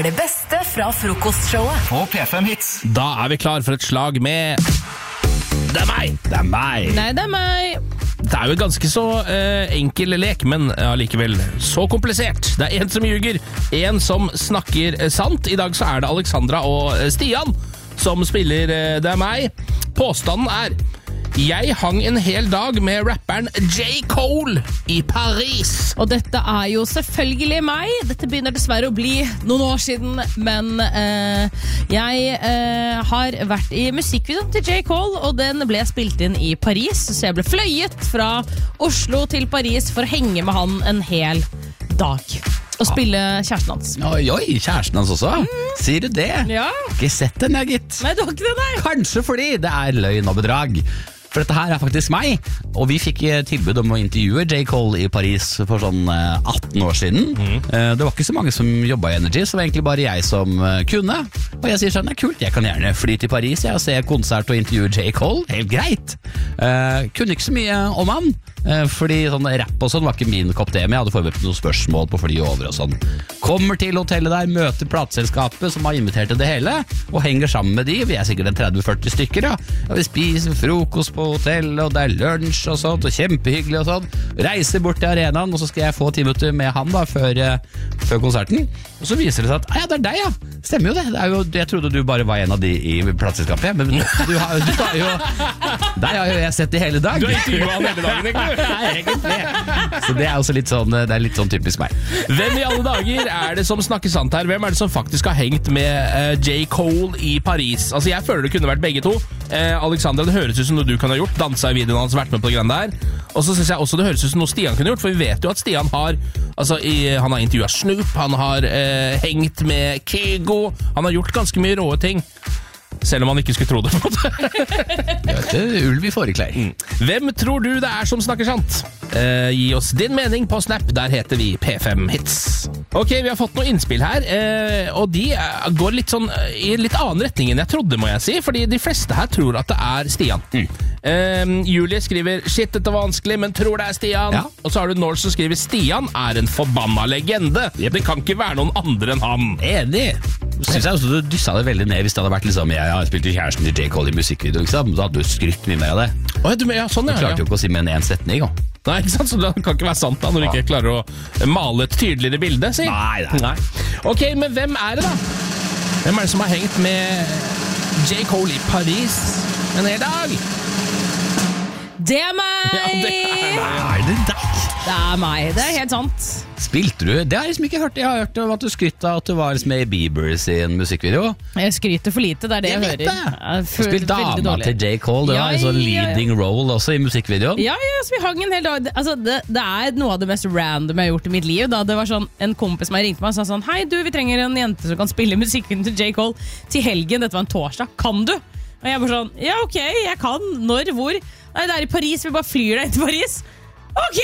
Det beste fra frokostshowet på P5 Hits. Da vi klar for et slag med Det er meg! Det er meg! Nei, det er meg. Det jo et ganske så enkel lek, men allikevel så komplisert. Det en som ljuger, en som snakker sant. I dag så det Alexandra og Stian som spiller Det er meg. Påstanden jeg hang en hel dag med rapperen J. Cole i Paris. Og dette jo selvfølgelig meg. Dette begynner dessverre å bli noen år siden, men jeg har vært i musikkvideoen til J. Cole, og den ble spilt inn i Paris, så jeg ble fløyet fra Oslo til Paris for å henge med han en hel dag. Og spille kjæresten hans. Oi, kjæresten hans også? Sier du det? Ja. Ikke sett den, gitt. Nei, du har ikke det, nei. Kanskje fordi det løgn og bedrag. For dette her faktisk meg, og vi fikk tilbud om å intervjue J. Cole i Paris for sånn 18 år siden. Det var ikke så mange som jobbet i Energy, så det var egentlig bare jeg som kunne. Og jeg sier sånn, kult, jeg kan gjerne fly til Paris og se konsert og intervjue J. Cole. Helt greit. Kunne ikke så mye om han, fordi sånn rapp og sånn var ikke min kopp det, men jeg hadde forberedt noen spørsmål på fly over og sånn. Kommer til hotellet der, møter plateselskapet som har invitert til det hele, og henger sammen med de. Vi sikkert en 30-40 stykker, ja. Og vi spiser frokost på hotell, og det lunsj og sånt, og kjempehyggelig og sånt. Reiser bort til arenaen, og så skal jeg få 10 minutter med han da, før konserten. Og så viser det seg at, ja, det deg, ja. Stemmer jo det. Jeg trodde du bare var en av de i plateselskapet, men du har jo der har jo jeg sett det hele dag. Du har intervjuet han hele dagen, egentlig. Ja, egentlig. Så det også litt sånn, det litt sånn typisk meg. Hvem i alle dager det som snakker sant her? Hvem det som faktisk har hengt med J. Cole i Paris? Altså, jeg føler det kunne vært begge to. Alexandra, det høres ut som noe du kan ha gjort. Dansa i videoen hans, vært med på det greiene der. Og så synes jeg også det høres ut som noe Stian kunne gjort, for vi vet jo at Stian har han har intervjuet Snoop, han har hengt med Kygo, han har gjort ganske mye råe ting. Selv om man ikke skulle tro det på en måte. Ulv i forklær. Hvem tror du det som snakker sant? Gi oss din mening på Snap. Der heter vi P5 Hits. Ok, vi har fått noen innspill her, og de går litt sånn i en litt annen retning enn jeg trodde, må jeg si, fordi de fleste her tror at det Stian. Julie skriver, shit, dette var vanskelig, men tror det Stian. Ja. Og så har du Norse som skriver, Stian en forbanna legende. Det kan ikke være noen andre enn han. Enig. Synes jeg også du dyssa det veldig ned hvis det hadde vært liksom, jeg har spilt i kjæresten til J. Cole i musikkvideo, ikke sant? Da hadde du skrytt mye mer av det. Ja, sånn, du klarte jo ikke å si med en setning, jo. Nei, ikke sant? Så det kan ikke være sant da, når du ikke klarer å male et tydeligere bilde, si. Nei. Ok, men hvem det da? Hvem det som har hengt med J. Cole i Paris en hel dag? Det meg! Ja, det deg? Det meg, det helt sant. Spilte du? Det har jeg liksom ikke hørt. Jeg har hørt om at du skrytte av at du var med i Bieber sin musikkvideo. Jeg skryter for lite, det jeg hører. Du spilte dama til J. Cole. Det var en sånn leading role også i musikkvideoen. Ja, så vi hang en hel dag. Altså, det noe av det mest random jeg har gjort i mitt liv. Da. Det var sånn, en kompis som ringte meg og sa sånn, hei du, vi trenger en jente som kan spille musikken til J. Cole til helgen. Dette var en torsdag. Kan du? Og jeg bare sånn, ja ok, jeg kan. Når, hvor? Nei, det i Paris, vi bare flyr deg inn til Paris. Ok,